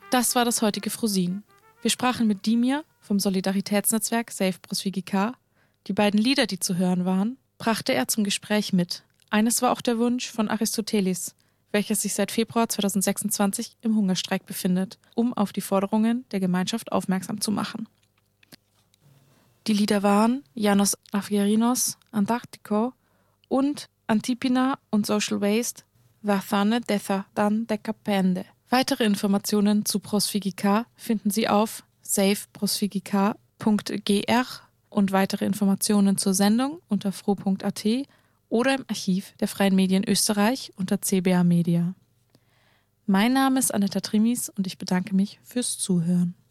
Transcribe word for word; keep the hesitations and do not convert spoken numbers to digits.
Das war das heutige Frosin. Wir sprachen mit Dimir vom Solidaritätsnetzwerk Save Prosfigika. Die beiden Lieder, die zu hören waren, brachte er zum Gespräch mit. Eines war auch der Wunsch von Aristoteles, welcher sich seit Februar zweitausendsechsundzwanzig im Hungerstreik befindet, um auf die Forderungen der Gemeinschaft aufmerksam zu machen. Die Lieder waren Janos Avgerinos Antarktiko und Antipina und Social Waste Vathane Detha Dan Dekapende. Weitere Informationen zu Prosfigika finden Sie auf save prosfigika punkt g r und weitere Informationen zur Sendung unter fro punkt a t oder im Archiv der Freien Medien Österreich unter c b a Media. Mein Name ist Anetta Trimis und ich bedanke mich fürs Zuhören.